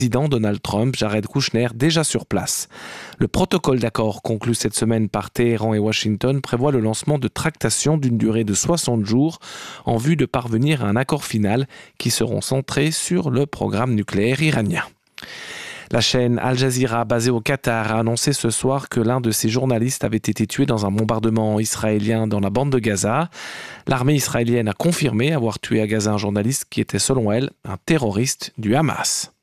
président Donald Trump, Jared Kushner, déjà sur place. Le protocole d'accord conclu cette semaine par Téhéran et Washington prévoit le lancement de tractations d'une durée de 60 jours en vue de parvenir à un accord final qui seront centrés sur le programme nucléaire iranien. La chaîne Al Jazeera, basée au Qatar, a annoncé ce soir que l'un de ses journalistes avait été tué dans un bombardement israélien dans la bande de Gaza. L'armée israélienne a confirmé avoir tué à Gaza un journaliste qui était, selon elle, un terroriste du Hamas.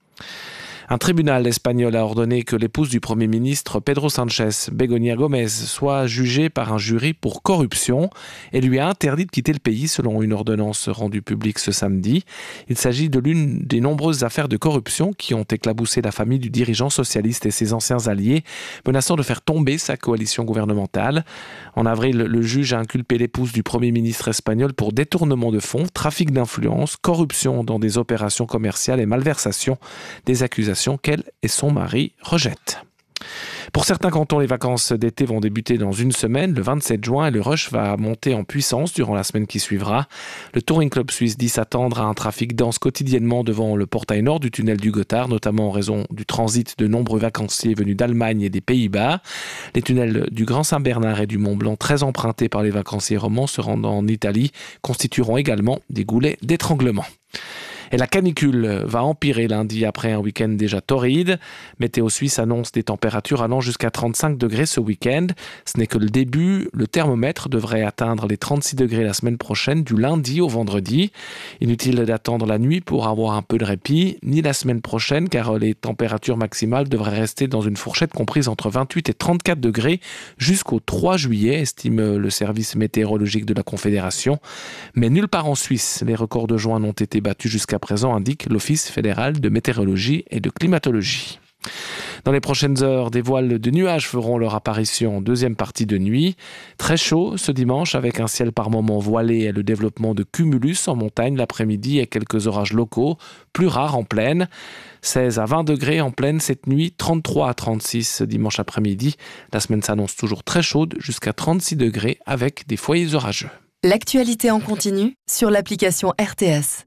Un tribunal espagnol a ordonné que l'épouse du Premier ministre Pedro Sánchez, Begoña Gómez, soit jugée par un jury pour corruption et lui a interdit de quitter le pays selon une ordonnance rendue publique ce samedi. Il s'agit de l'une des nombreuses affaires de corruption qui ont éclaboussé la famille du dirigeant socialiste et ses anciens alliés, menaçant de faire tomber sa coalition gouvernementale. En avril, le juge a inculpé l'épouse du Premier ministre espagnol pour détournement de fonds, trafic d'influence, corruption dans des opérations commerciales et malversation, des accusations qu'elle et son mari rejettent. Pour certains cantons, les vacances d'été vont débuter dans une semaine, le 27 juin, et le rush va monter en puissance durant la semaine qui suivra. Le Touring Club suisse dit s'attendre à un trafic dense quotidiennement devant le portail nord du tunnel du Gothard, notamment en raison du transit de nombreux vacanciers venus d'Allemagne et des Pays-Bas. Les tunnels du Grand Saint-Bernard et du Mont-Blanc, très empruntés par les vacanciers romans se rendant en Italie, constitueront également des goulets d'étranglement. Et la canicule va empirer lundi après un week-end déjà torride. Météo Suisse annonce des températures allant jusqu'à 35 degrés ce week-end. Ce n'est que le début. Le thermomètre devrait atteindre les 36 degrés la semaine prochaine, du lundi au vendredi. Inutile d'attendre la nuit pour avoir un peu de répit, ni la semaine prochaine, car les températures maximales devraient rester dans une fourchette comprise entre 28 et 34 degrés jusqu'au 3 juillet, estime le service météorologique de la Confédération. Mais nulle part en Suisse, les records de juin n'ont été battus jusqu'à présent, indique l'Office fédéral de météorologie et de climatologie. Dans les prochaines heures, des voiles de nuages feront leur apparition en deuxième partie de nuit. Très chaud ce dimanche avec un ciel par moments voilé et le développement de cumulus en montagne l'après-midi et quelques orages locaux, plus rares en plaine. 16 à 20 degrés en plaine cette nuit, 33 à 36 dimanche après-midi. La semaine s'annonce toujours très chaude, jusqu'à 36 degrés avec des foyers orageux. L'actualité en continu sur l'application RTS.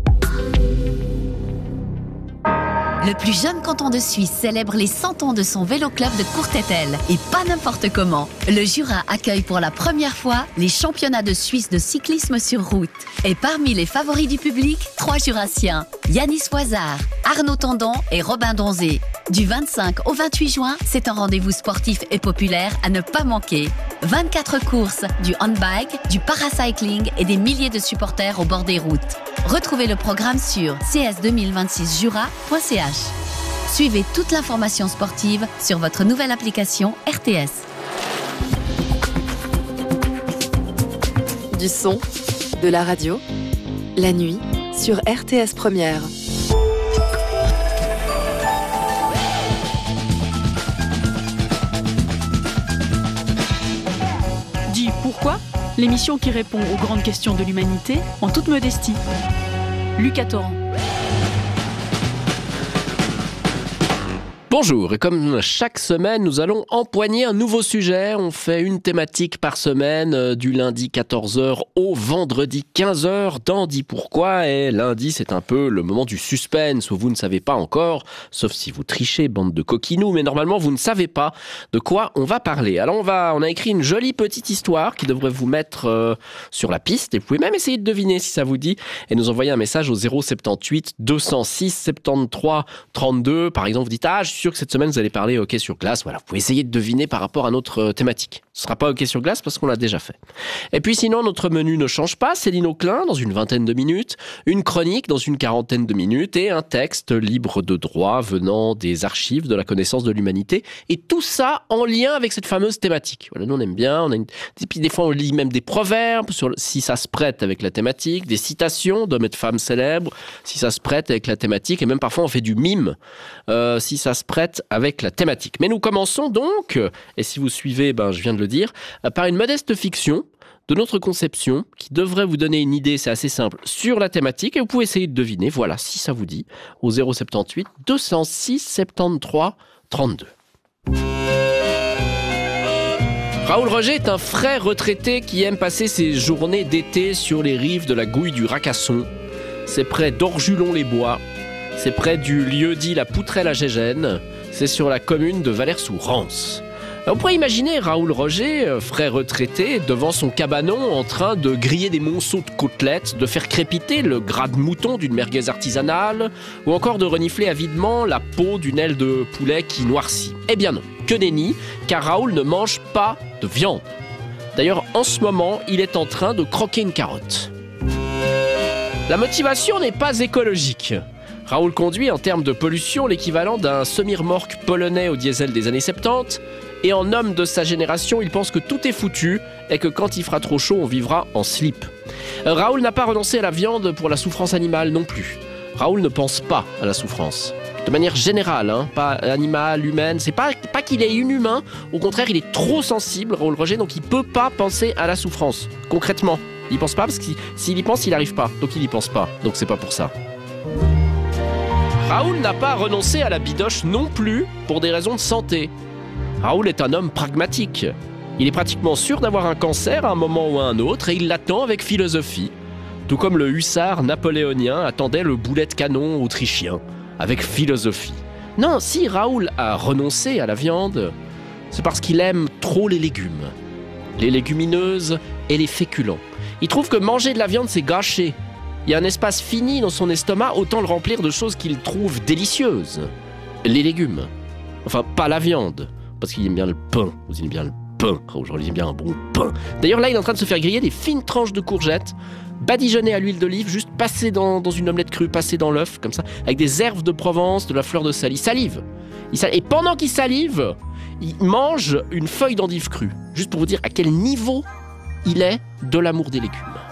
Le plus jeune canton de Suisse célèbre les 100 ans de son vélo-club de Courtételle. Et pas n'importe comment. Le Jura accueille pour la première fois les championnats de Suisse de cyclisme sur route. Et parmi les favoris du public, 3 Jurassiens. Yanis Voisard, Arnaud Tendon et Robin Donzé. Du 25 au 28 juin, c'est un rendez-vous sportif et populaire à ne pas manquer. 24 courses, du handbike, du paracycling et des milliers de supporters au bord des routes. Retrouvez le programme sur cs2026jura.ch. Suivez toute l'information sportive sur votre nouvelle application RTS. Du son, de la radio, la nuit sur RTS Première. Dis pourquoi ? L'émission qui répond aux grandes questions de l'humanité en toute modestie. Lucas Torrent. Bonjour, et comme chaque semaine, nous allons empoigner un nouveau sujet. On fait une thématique par semaine, du lundi 14h au vendredi 15h dans Dis Pourquoi. Et lundi, c'est un peu le moment du suspense où vous ne savez pas encore, sauf si vous trichez, bande de coquinous, mais normalement, vous ne savez pas de quoi on va parler. Alors, on a écrit une jolie petite histoire qui devrait vous mettre sur la piste. Et vous pouvez même essayer de deviner si ça vous dit et nous envoyer un message au 078 206 73 32. Par exemple, vous dites « Ah, je suis sûr que cette semaine, vous allez parler hockey sur glace. » Voilà, vous pouvez essayer de deviner par rapport à notre thématique. Ce ne sera pas hockey sur glace parce qu'on l'a déjà fait. Et puis sinon, notre menu ne change pas. Céline Auclin dans une vingtaine de minutes, une chronique dans une quarantaine de minutes et un texte libre de droit venant des archives de la connaissance de l'humanité. Et tout ça en lien avec cette fameuse thématique. Voilà, nous on aime bien. Et puis des fois, on lit même des proverbes si ça se prête avec la thématique, des citations d'hommes et de femmes célèbres si ça se prête avec la thématique. Et même parfois, on fait du mime si ça se prête avec la thématique. Mais nous commençons donc, et si vous suivez, je viens de le dire, par une modeste fiction de notre conception qui devrait vous donner une idée, c'est assez simple, sur la thématique et vous pouvez essayer de deviner, voilà, si ça vous dit, au 078 206 73 32. Raoul Roger est un frais retraité qui aime passer ses journées d'été sur les rives de la Gouille du Racasson. C'est près d'Orjulon-les-Bois. C'est près du lieu dit la Poutrelle à Gégène. C'est sur la commune de Valère-sous-Rance. On pourrait imaginer Raoul Roger, frère retraité, devant son cabanon en train de griller des monceaux de côtelettes, de faire crépiter le gras de mouton d'une merguez artisanale, ou encore de renifler avidement la peau d'une aile de poulet qui noircit. Eh bien non, que nenni, car Raoul ne mange pas de viande. D'ailleurs, en ce moment, il est en train de croquer une carotte. La motivation n'est pas écologique. Raoul conduit en termes de pollution l'équivalent d'un semi-remorque polonais au diesel des années 70, et en homme de sa génération, il pense que tout est foutu et que quand il fera trop chaud, on vivra en slip. Raoul n'a pas renoncé à la viande pour la souffrance animale non plus. Raoul ne pense pas à la souffrance. De manière générale, pas animale, humaine, c'est pas qu'il est inhumain, au contraire, il est trop sensible, Raoul Roger, donc il peut pas penser à la souffrance, concrètement. Il pense pas parce que s'il y pense, il n'arrive pas, donc il y pense pas, donc c'est pas pour ça. Raoul n'a pas renoncé à la bidoche non plus pour des raisons de santé. Raoul est un homme pragmatique. Il est pratiquement sûr d'avoir un cancer à un moment ou à un autre et il l'attend avec philosophie. Tout comme le hussard napoléonien attendait le boulet de canon autrichien, avec philosophie. Non, si Raoul a renoncé à la viande, c'est parce qu'il aime trop les légumes, les légumineuses et les féculents. Il trouve que manger de la viande, c'est gâcher. Il y a un espace fini dans son estomac, autant le remplir de choses qu'il trouve délicieuses. Les légumes. Enfin, pas la viande. Parce qu'il aime bien le pain. Il aime bien le pain. Aujourd'hui, il aime bien un bon pain. D'ailleurs, là, il est en train de se faire griller des fines tranches de courgettes, badigeonnées à l'huile d'olive, juste passées dans une omelette crue, passées dans l'œuf, comme ça, avec des herbes de Provence, de la fleur de sel. Il salive. Et pendant qu'il salive, il mange une feuille d'endive crue. Juste pour vous dire à quel niveau il est de l'amour des légumes.